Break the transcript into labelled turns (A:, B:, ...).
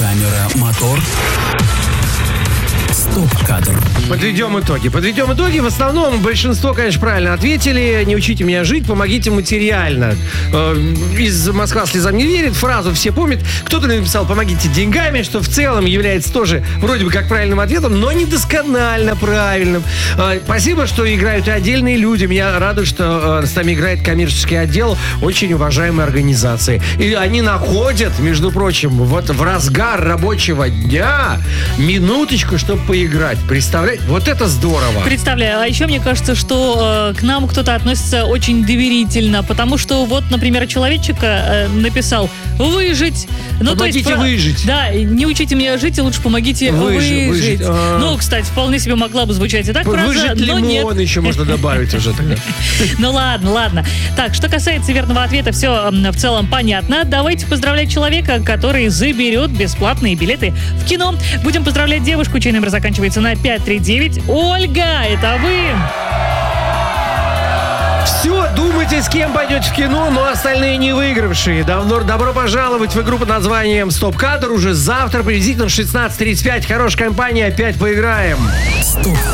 A: Камера, мотор. Стоп-кадр.
B: Подведем итоги. В основном большинство, конечно, правильно ответили. Не учите меня жить, помогите материально. Из «Москва слезам не верит» фразу все помнят. Кто-то написал «помогите деньгами», что в целом является тоже вроде бы как правильным ответом, но не досконально правильным. Спасибо, что играют и отдельные люди. Меня радует, что с нами играет коммерческий отдел очень уважаемой организации. И они находят, между прочим, вот в разгар рабочего дня минуточку, чтобы поиграть. Представляете? Вот это здорово.
C: Представляю. А еще мне кажется, что к нам кто-то относится очень доверительно, потому что вот, например, человечек написал «выжить». Ну,
B: помогите
C: то есть,
B: выжить.
C: Да, не учите меня жить, и лучше помогите выжить. Ну, кстати, вполне себе могла бы звучать и так фраза,
B: выжить
C: но
B: лимон
C: нет.
B: еще можно добавить уже тогда.
C: Ну ладно. Так, что касается верного ответа, все в целом понятно. Давайте поздравлять человека, который заберет бесплатные билеты в кино. Будем поздравлять девушку, чей номер заканчивается на 539. Ольга, это вы!
B: Все, думайте, с кем пойдете в кино, но остальные не выигравшие. Добро пожаловать в игру под названием «Стоп-кадр». Уже завтра приблизительно в 16:35. Хорошая компания, опять поиграем.
A: Стоп.